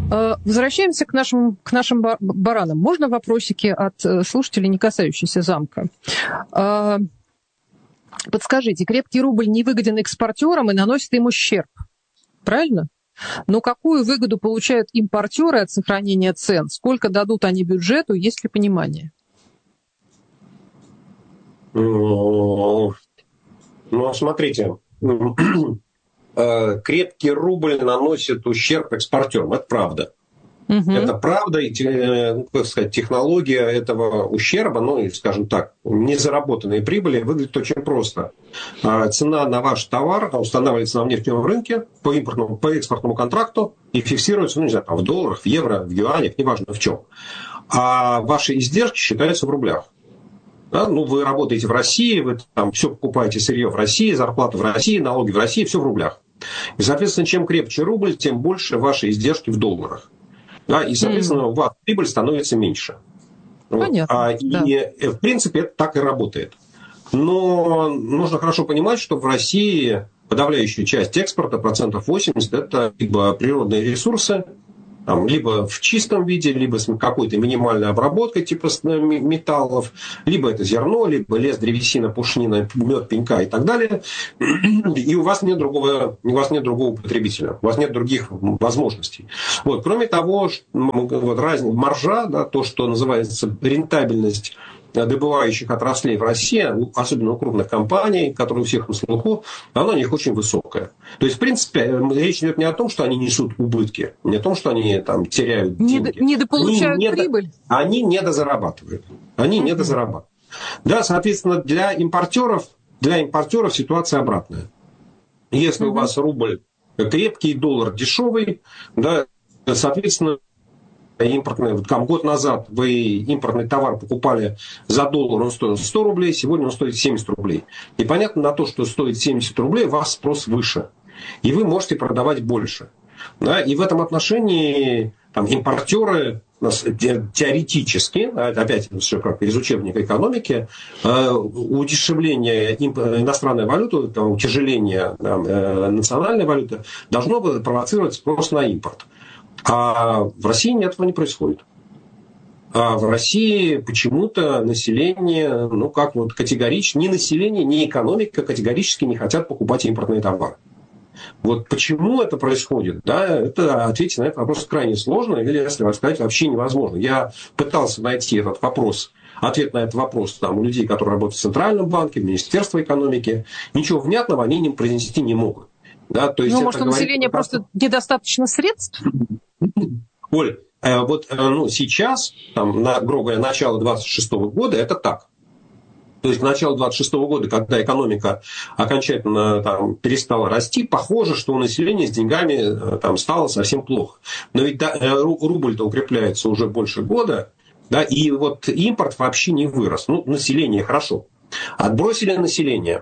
Возвращаемся к нашим баранам. Можно вопросики от слушателей, не касающиеся замка? Подскажите, крепкий рубль невыгоден экспортерам и наносит им ущерб, правильно? Но какую выгоду получают импортеры от сохранения цен? Сколько дадут они бюджету, есть ли понимание? Смотрите, крепкий рубль наносит ущерб экспортерам. Это правда. Это правда, и, как сказать, технология этого ущерба, скажем так, незаработанные прибыли выглядит очень просто. Цена на ваш товар устанавливается на внешнем рынке по экспортному контракту и фиксируется, в долларах, в евро, в юанях, неважно в чем. А ваши издержки считаются в рублях. Да? Вы работаете в России, вы там все покупаете сырье в России, зарплата в России, налоги в России, все в рублях. И, соответственно, чем крепче рубль, тем больше ваши издержки в долларах. Да, и, соответственно, у вас прибыль становится меньше. Понятно. И, в принципе, это так и работает. Но нужно хорошо понимать, что в России подавляющая часть экспорта, 80%, это либо природные ресурсы, либо в чистом виде, либо с какой-то минимальной обработкой типа металлов, либо это зерно, либо лес, древесина, пушнина, мед, пенька и так далее. И у вас нет другого потребителя, у вас нет других возможностей. Кроме того, маржа, то, что называется рентабельность добывающих отраслей в России, особенно у крупных компаний, которые у всех на слуху, она у них очень высокая. То есть, в принципе, речь идет не о том, что они несут убытки, не о том, что они теряют деньги. Недополучают прибыль. Они недозарабатывают. Да, соответственно, для импортеров ситуация обратная. Если у вас рубль крепкий, доллар дешевый, да, соответственно, импортный. Год назад вы импортный товар покупали за доллар, он стоил 100 рублей, сегодня он стоит 70 рублей. И понятно, на то, что стоит 70 рублей, у вас спрос выше. И вы можете продавать больше. Да? И в этом отношении импортеры теоретически, опять все как из учебника экономики, удешевление иностранной валюты, утяжеление национальной валюты должно провоцировать спрос на импорт. А в России этого не происходит. А в России почему-то население, категорически, ни население, ни экономика категорически не хотят покупать импортные товары. Почему это происходит? Да, ответить на этот вопрос крайне сложно, или, если вам сказать, вообще невозможно. Я пытался найти ответ на этот вопрос у людей, которые работают в Центральном банке, в Министерстве экономики. Ничего внятного они им произнести не могут. Да, то есть может, у населения просто недостаточно средств? Оль, сейчас, грубо говоря, начало 26 года, это так. То есть к началу 26 года, когда экономика окончательно перестала расти, похоже, что у населения с деньгами стало совсем плохо. Но ведь рубль-то укрепляется уже больше года, да, и импорт вообще не вырос. Население хорошо. Отбросили население.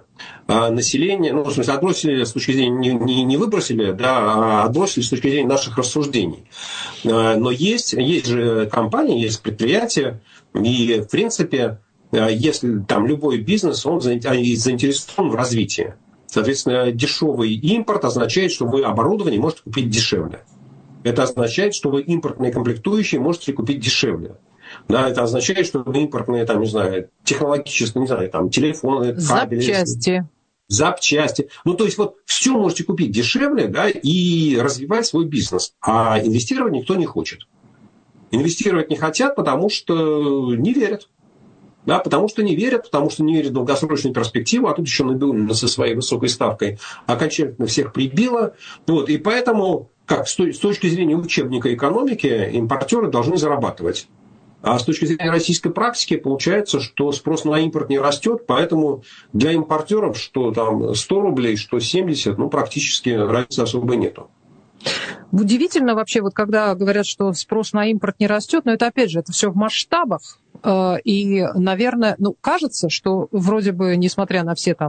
Отбросили с точки зрения, не выбросили, да, а отбросили с точки зрения наших рассуждений. Но есть же компании, есть предприятия, и, в принципе, если любой бизнес, он заинтересован в развитии. Соответственно, дешевый импорт означает, что вы оборудование можете купить дешевле. Это означает, что вы импортные комплектующие можете купить дешевле. Да, это означает, что импортные, технологические, телефоны, кабели. Запчасти. То есть, все можете купить дешевле, да, и развивать свой бизнес. А инвестировать никто не хочет. Инвестировать не хотят, потому что не верят. Да, потому что не верят в долгосрочную перспективу, а тут еще Набиуллина со своей высокой ставкой окончательно всех прибила. И поэтому, с точки зрения учебника экономики, импортеры должны зарабатывать. А с точки зрения российской практики получается, что спрос на импорт не растет, поэтому для импортеров что 100 рублей, что 70, практически разницы особо нету. Удивительно вообще, когда говорят, что спрос на импорт не растет, но это опять же, это все в масштабах. И, наверное, кажется, что вроде бы, несмотря на все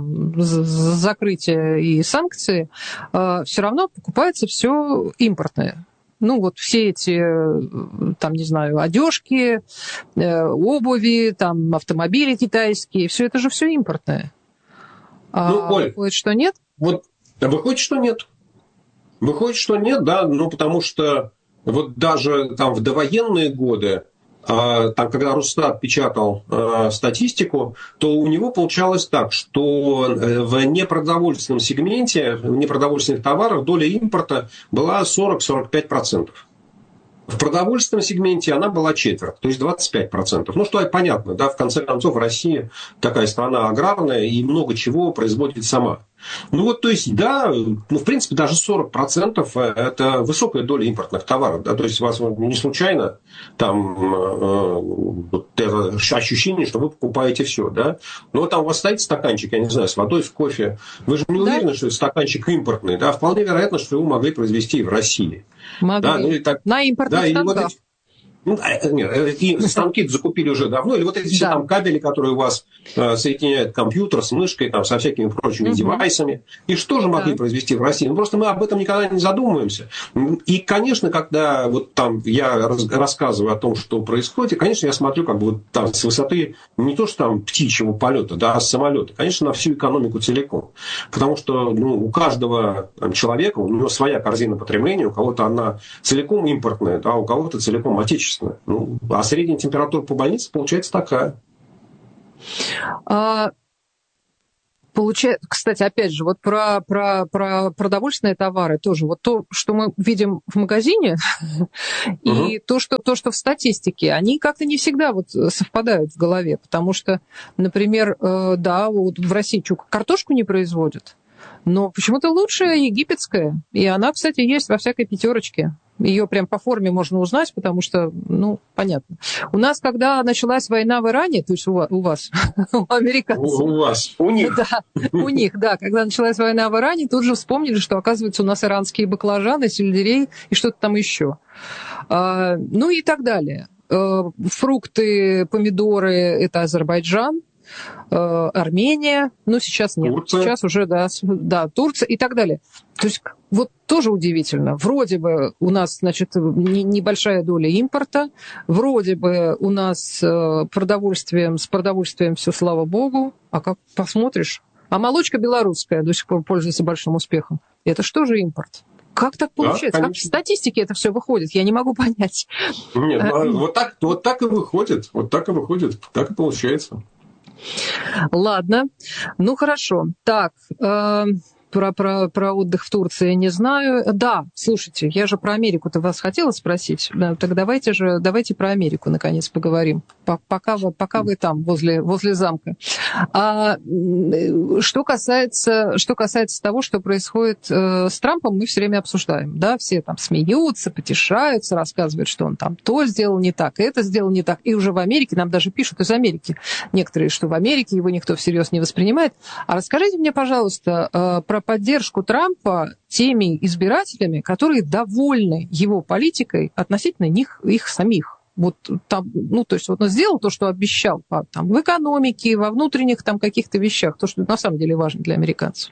закрытия и санкции, все равно покупается все импортное. Все эти, одежки, обуви, автомобили китайские, все это же все импортное. Оль, выходит, что нет? Выходит, что нет. Выходит, что нет, да, потому что вот даже там в довоенные годы, там, когда Росстат печатал статистику, то у него получалось так, что в непродовольственном сегменте, в непродовольственных товарах доля импорта была 40-45%. В продовольственном сегменте она была четверть, то есть 25%. Ну, что понятно, да, в конце концов, Россия такая страна аграрная и много чего производит сама. Ну вот, то есть, да, ну, в принципе, даже 40% это высокая доля импортных товаров. Да, то есть, у вас не случайно там вот это ощущение, что вы покупаете все, да. Но вот там у вас стоит стаканчик, я не знаю, с водой, с кофе. Вы же не уверены, что это стаканчик импортный, да. Вполне вероятно, что его могли произвести и в России. Могли. Да, ну, так, на импортных станках. Нет, и станки закупили уже давно, или вот эти все там кабели, которые у вас соединяют компьютер с мышкой, там, со всякими прочими девайсами, и что же могли произвести в России? Ну, просто мы об этом никогда не задумываемся. И, конечно, когда вот там я рассказываю о том, что происходит, конечно, я смотрю как бы вот там с высоты не то, что там птичьего полета, да, а с самолета, конечно, на всю экономику целиком. Потому что у каждого человека, у него своя корзина потребления, у кого-то она целиком импортная, да, у кого-то целиком отечественная. Ну, а средняя температура по больнице получается такая. Кстати, опять же, вот про продовольственные товары тоже. Вот то, что мы видим в магазине, и то, что в статистике, они как-то не всегда вот совпадают в голове. Потому что, например, да, вот в России картошку не производят, но почему-то лучше египетская. И она, кстати, есть во всякой пятерочке. Ее прям по форме можно узнать, потому что, понятно. У нас, когда началась война в Иране, то есть у вас, у американцев. У вас, у них. Да, у них, да. Когда началась война в Иране, тут же вспомнили, что, оказывается, у нас иранские баклажаны, сельдерей и что-то там еще. Ну и так далее. Фрукты, помидоры – это Азербайджан. Армения, сейчас нет. Турция. Сейчас уже, да, Турция и так далее. То есть вот тоже удивительно. Вроде бы у нас, значит, небольшая доля импорта, вроде бы у нас с продовольствием все, слава богу, а как посмотришь, а молочка белорусская до сих пор пользуется большим успехом. Это что же импорт? Как так получается? Да, как в статистике это все выходит? Я не могу понять. Нет, вот так и выходит. Вот так и выходит. Так и получается. Ладно, хорошо. Так, про отдых в Турции я не знаю. Да, слушайте, я же про Америку-то вас хотела спросить. Так давайте про Америку наконец поговорим. Пока вы там, возле замка. Что касается того, что происходит с Трампом, мы все время обсуждаем. Да? Все там смеются, потешаются, рассказывают, что он там то сделал не так, это сделал не так. И уже в Америке, нам даже пишут из Америки некоторые, что в Америке его никто всерьез не воспринимает. А расскажите мне, пожалуйста, про поддержку Трампа теми избирателями, которые довольны его политикой относительно их самих. Вот там, то есть вот он сделал то, что обещал там, в экономике, во внутренних там каких-то вещах, то, что на самом деле важно для американцев.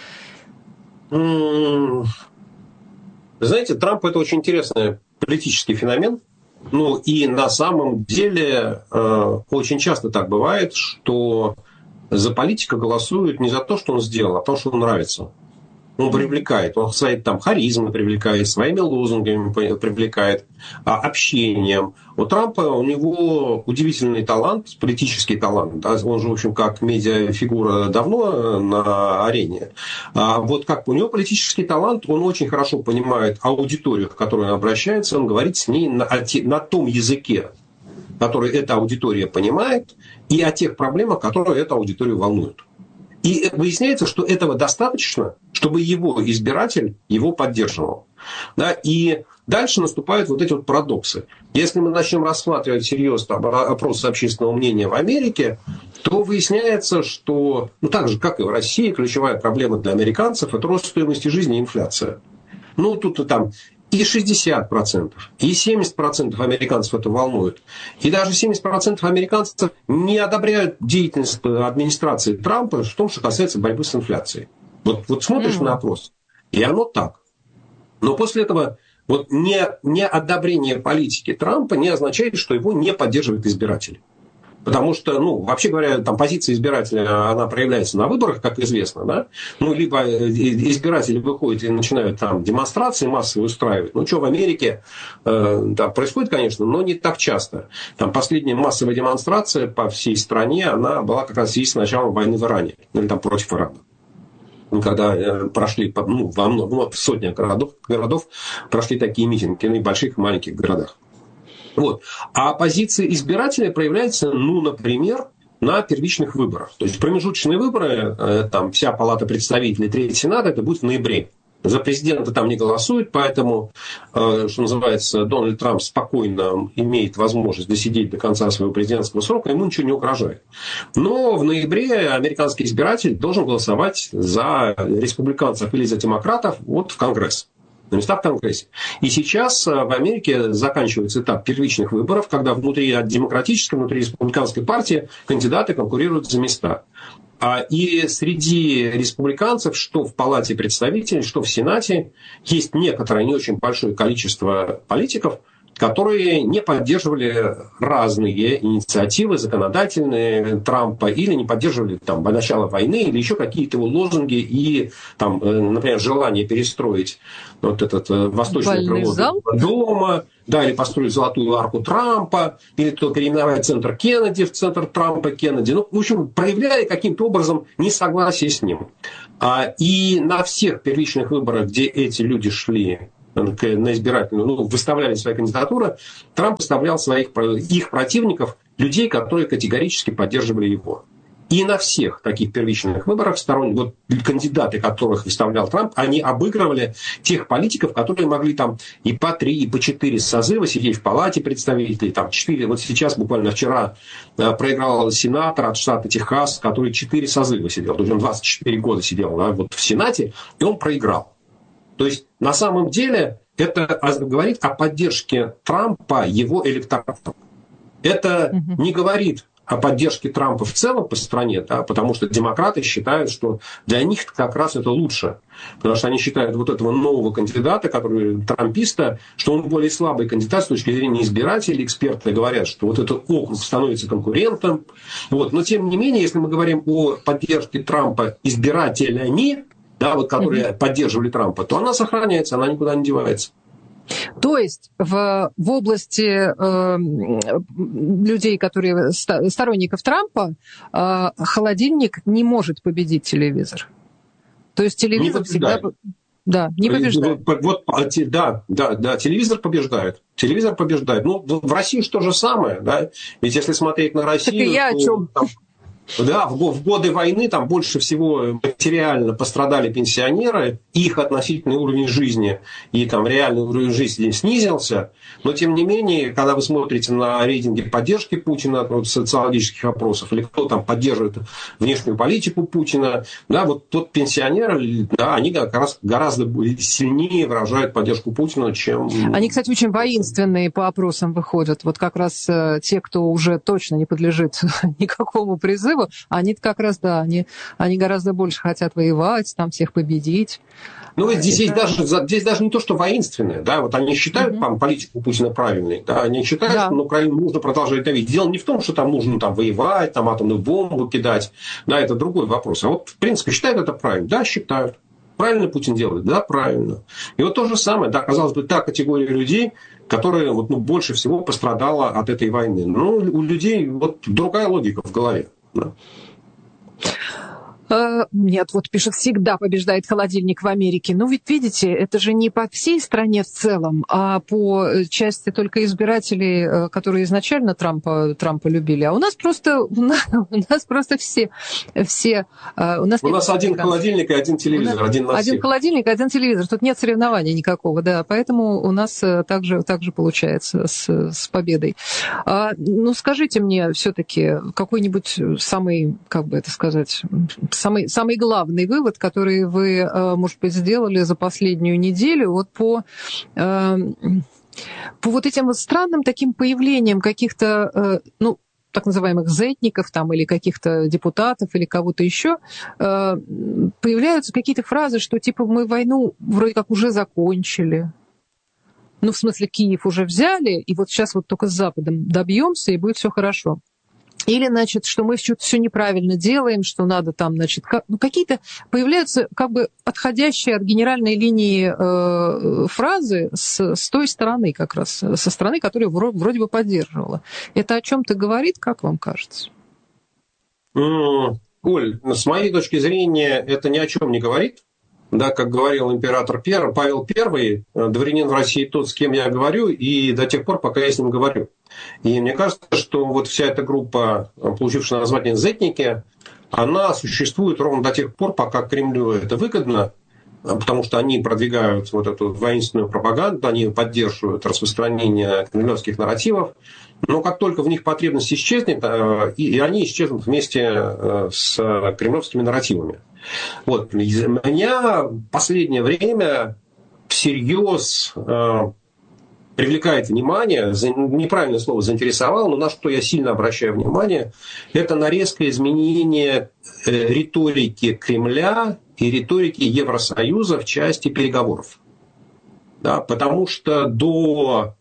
Знаете, Трамп – это очень интересный политический феномен. И на самом деле очень часто так бывает, что за политика голосуют не за то, что он сделал, а потому, что он нравится. Он привлекает, он своей там харизмой привлекает, своими лозунгами привлекает, общением. У Трампа, у него удивительный талант, политический талант. Да? Он же, в общем, как медиафигура давно на арене. Вот как у него политический талант, он очень хорошо понимает аудиторию, к которой он обращается, он говорит с ней на том языке, который эта аудитория понимает, и о тех проблемах, которые эту аудиторию волнуют. И выясняется, что этого достаточно, чтобы его избиратель его поддерживал. Да? И дальше наступают вот эти вот парадоксы. Если мы начнем рассматривать серьезно опросы общественного мнения в Америке, то выясняется, что, так же, как и в России, ключевая проблема для американцев – это рост стоимости жизни и инфляция. Тут там и 60%, и 70% американцев это волнует. И даже 70% американцев не одобряют деятельность администрации Трампа в том, что касается борьбы с инфляцией. Вот смотришь на опрос, и оно так. Но после этого не одобрение политики Трампа не означает, что его не поддерживают избиратели. Потому что, вообще говоря, там позиция избирателя, она проявляется на выборах, как известно, да? Либо избиратели выходят и начинают там демонстрации массовые устраивать. Что в Америке там происходит, конечно, но не так часто. Там последняя массовая демонстрация по всей стране, она была как раз в связи с началом войны в Иране, или там против Ирана. Когда прошли в сотнях городов прошли такие митинги в больших и маленьких городах. Вот. А позиция избирателя проявляется, например, на первичных выборах. То есть промежуточные выборы, там вся палата представителей, третий сенат, это будет в ноябре. За президента там не голосуют, поэтому, что называется, Дональд Трамп спокойно имеет возможность досидеть до конца своего президентского срока, ему ничего не угрожает. Но в ноябре американский избиратель должен голосовать за республиканцев или за демократов в Конгресс. На местах в Конгрессе. И сейчас в Америке заканчивается этап первичных выборов, когда внутри демократической, внутри республиканской партии кандидаты конкурируют за места. И среди республиканцев, что в Палате представителей, что в Сенате, есть некоторое не очень большое количество политиков, которые не поддерживали разные инициативы законодательные Трампа или не поддерживали там начало войны или еще какие-то его лозунги и там, например, желание перестроить этот восточный крыло дома, да, или построить золотую арку Трампа, или то переименовать центр Кеннеди в центр Трампа Кеннеди. В общем, проявляли каким-то образом несогласие с ним. И на всех первичных выборах, где эти люди шли на избирательную, выставляли свои кандидатуры, Трамп выставлял их противников, людей, которые категорически поддерживали его. И на всех таких первичных выборах кандидаты, которых выставлял Трамп, они обыгрывали тех политиков, которые могли там и по 3, и по 4 созыва сидеть в палате представителей, там 4. Вот сейчас, буквально вчера, проиграл сенатор от штата Техас, который 4 созыва сидел. То есть он 24 года сидел в Сенате, и он проиграл. То есть, на самом деле, это говорит о поддержке Трампа его электоратом. Это не говорит о поддержке Трампа в целом по стране, да, потому что демократы считают, что для них как раз это лучше. Потому что они считают этого нового кандидата, который трамписта, что он более слабый кандидат с точки зрения избирателей. Эксперты говорят, что этот округ становится конкурентом. Но, тем не менее, если мы говорим о поддержке Трампа избирателями, да, которые поддерживали Трампа, то она сохраняется, она никуда не девается. То есть в области людей, которые сторонников Трампа, холодильник не может победить телевизор. То есть телевизор всегда... Да, не побеждает. Да, телевизор побеждает. Телевизор побеждает. В России же то же самое, да. Ведь если смотреть на Россию... Так и я о чем... Да, в годы войны там больше всего материально пострадали пенсионеры, их относительный уровень жизни и там реальный уровень жизни снизился. Но, тем не менее, когда вы смотрите на рейтинги поддержки Путина, социологических опросов, или кто там поддерживает внешнюю политику Путина, да, тот пенсионеры, да, они как раз гораздо сильнее выражают поддержку Путина, чем... Они, кстати, очень воинственные по опросам выходят. Как раз те, кто уже точно не подлежит никакому призыву, они как раз, да, они гораздо больше хотят воевать, там всех победить. Здесь даже не то, что воинственные, да, они считают политику Путина правильной, да, они считают, что на Украину нужно продолжать давить. Дело не в том, что там нужно воевать, там атомную бомбу кидать, да, это другой вопрос. А в принципе, считают это правильно? Да, считают. Правильно Путин делает? Да, правильно. И то же самое, да, казалось бы, та категория людей, которая больше всего пострадала от этой войны. У людей другая логика в голове. Да. Нет, пишет, всегда побеждает холодильник в Америке. Ведь видите, это же не по всей стране в целом, а по части только избирателей, которые изначально Трампа любили. А у нас просто все. У нас один холодильник и один телевизор, один на всех. Один холодильник, один телевизор. Тут нет соревнований никакого, да. Поэтому у нас также получается с победой. Скажите мне все-таки какой-нибудь самый, самый главный вывод, который вы, может быть, сделали за последнюю неделю по этим странным таким появлениям каких-то, так называемых зетников или каких-то депутатов или кого-то еще, появляются какие-то фразы, что типа мы войну вроде как уже закончили. В смысле, Киев уже взяли, и сейчас только с Западом добьемся, и будет все хорошо. Или, значит, что мы что-то все неправильно делаем, что надо там, значит, какие-то появляются как бы отходящие от генеральной линии фразы с той стороны как раз, со стороны, которая вроде бы поддерживала. Это о чем-то говорит, как вам кажется? Оль, с моей точки зрения, это ни о чем не говорит. Да, как говорил император Павел I, дворянин в России тот, с кем я говорю, и до тех пор, пока я с ним говорю. И мне кажется, что вот вся эта группа, получившая название «зетники», она существует ровно до тех пор, пока Кремлю это выгодно, потому что они продвигают вот эту воинственную пропаганду, они поддерживают распространение кремлевских нарративов. Но как только в них потребность исчезнет, и они исчезнут вместе с кремлевскими нарративами. Вот. Меня в последнее время всерьез привлекает внимание, неправильное слово заинтересовало, но на что я сильно обращаю внимание, это на резкое изменение риторики Кремля и риторики Евросоюза в части переговоров. Да, потому что до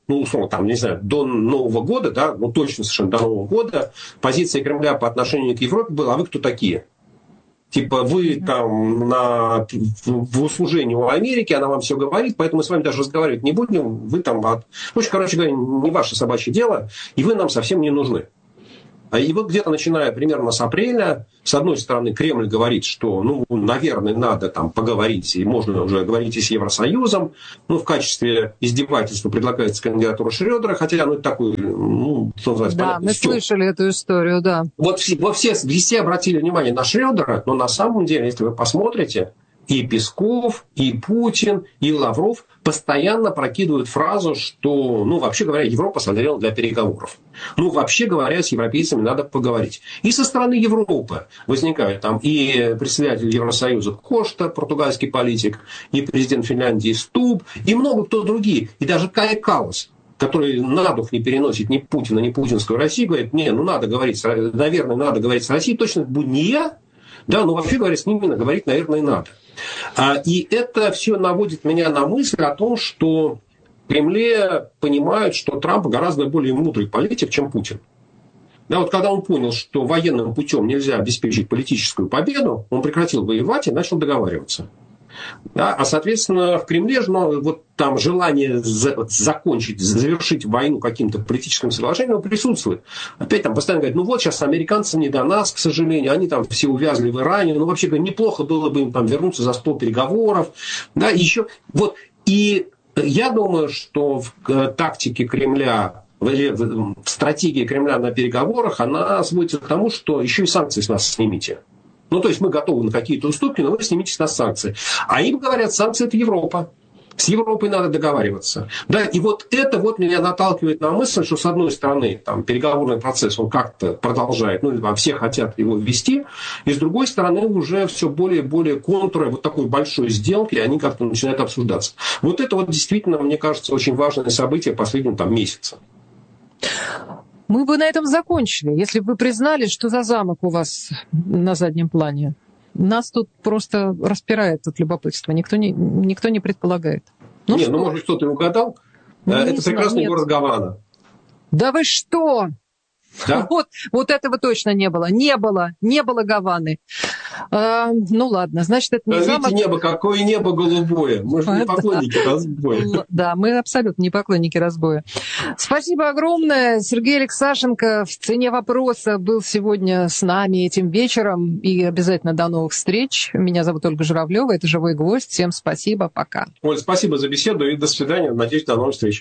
Нового года, да, точно совершенно до Нового года, позиция Кремля по отношению к Европе была: а вы кто такие? Типа, вы там в услужении у Америки, она вам все говорит, поэтому мы с вами даже разговаривать не будем, вы там, короче говоря, не ваше собачье дело, и вы нам совсем не нужны. И вот где-то начиная примерно с апреля, с одной стороны, Кремль говорит, что, наверное, надо там поговорить, и можно уже говорить и с Евросоюзом. В качестве издевательства предлагается кандидатура Шрёдера, хотя, это такой, что называется, да, понятно. Мы слышали эту историю, да. Вот все обратили внимание на Шрёдера, но на самом деле, если вы посмотрите, и Песков, и Путин, и Лавров постоянно прокидывают фразу, что, вообще говоря, Европа созрела для переговоров. Вообще говоря, с европейцами надо поговорить. И со стороны Европы возникают там и председатель Евросоюза Кошта, португальский политик, и президент Финляндии Стуб, и много кто другие. И даже Кая Каллас, который на дух не переносит ни Путина, ни путинскую Россию, говорит: надо говорить, наверное, надо говорить с Россией, точно это будет не я, да, но вообще говоря, с ними говорить, наверное, и надо. И это все наводит меня на мысль о том, что в Кремле понимают, что Трамп гораздо более мудрый политик, чем Путин. Да, вот когда он понял, что военным путем нельзя обеспечить политическую победу, он прекратил воевать и начал договариваться. Да, а, соответственно, в Кремле же, там желание завершить войну каким-то политическим соглашением присутствует. Опять там постоянно говорят: сейчас американцам не до нас, к сожалению, они там все увязли в Иране, вообще говоря, неплохо было бы им там вернуться за стол переговоров. Да, и я думаю, что в тактике Кремля, в стратегии Кремля на переговорах, она сводится к тому, что еще и санкции с нас снимите. То есть мы готовы на какие-то уступки, но вы снимите с нас санкции. А им говорят: санкции – это Европа. С Европой надо договариваться. Да, и это меня наталкивает на мысль, что с одной стороны там, переговорный процесс, он как-то продолжает, все хотят его ввести, и с другой стороны уже все более и более контуры такой большой сделки, они как-то начинают обсуждаться. Это действительно, мне кажется, очень важное событие последнего месяца. Мы бы на этом закончили, если бы вы признали, что за замок у вас на заднем плане. Нас тут просто распирает от любопытства. Никто не предполагает. Может, кто-то и угадал. Это прекрасный город Гавана. Да вы что? Да? Вот этого точно не было. Не было Гаваны. Ладно, значит, это не замок. Небо, какое небо голубое. Мы же не поклонники разбоя. Да, мы абсолютно не поклонники разбоя. Спасибо огромное. Сергей Алексашенко в «Цене вопроса» был сегодня с нами этим вечером. И обязательно до новых встреч. Меня зовут Ольга Журавлева. Это «Живой гвоздь». Всем спасибо. Пока. Оль, спасибо за беседу и до свидания. Надеюсь, до новых встреч.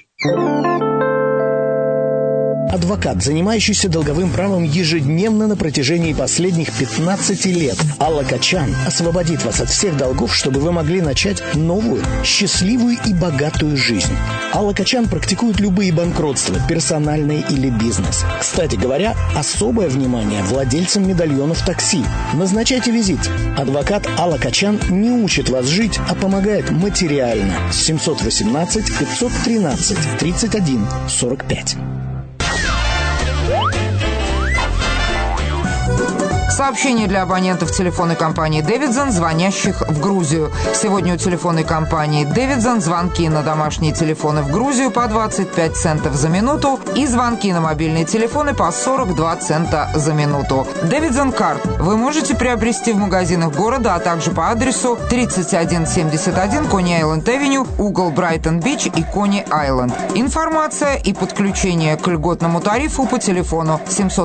Адвокат, занимающийся долговым правом ежедневно на протяжении последних 15 лет. Алла Качан освободит вас от всех долгов, чтобы вы могли начать новую, счастливую и богатую жизнь. Алла Качан практикует любые банкротства, персональные или бизнес. Кстати говоря, особое внимание владельцам медальонов такси. Назначайте визит. Адвокат Алла Качан не учит вас жить, а помогает материально. 718 513 31 45. Сообщение для абонентов телефонной компании «Дэвидсон», звонящих в Грузию. Сегодня у телефонной компании «Дэвидсон» звонки на домашние телефоны в Грузию по 25 центов за минуту и звонки на мобильные телефоны по 42 цента за минуту. «Дэвидсон Карт» вы можете приобрести в магазинах города, а также по адресу 3171 Кони-Айленд-Авеню, угол Брайтон-Бич и Кони-Айленд. Информация и подключение к льготному тарифу по телефону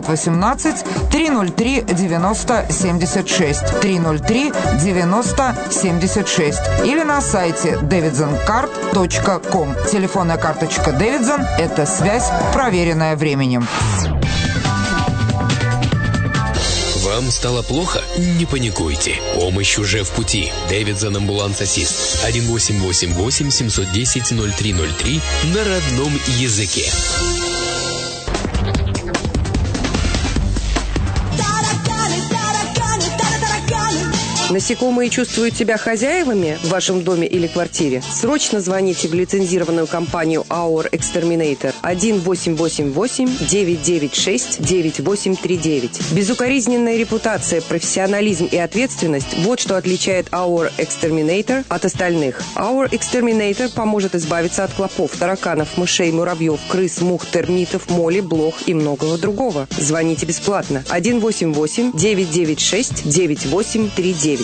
718-303-9076, 303-9076 или на сайте davidsoncard.com. Телефонная карточка Davidson – это связь, проверенная временем. Вам стало плохо? Не паникуйте. Помощь уже в пути. Дэвидсон Амбуланс Ассист. 1888 710 0303 на родном языке. Насекомые чувствуют себя хозяевами в вашем доме или квартире? Срочно звоните в лицензированную компанию Our Exterminator 1-888-996-9839. Безукоризненная репутация, профессионализм и ответственность – вот что отличает Our Exterminator от остальных. Our Exterminator поможет избавиться от клопов, тараканов, мышей, муравьев, крыс, мух, термитов, моли, блох и многого другого. Звоните бесплатно 1-888-996-9839.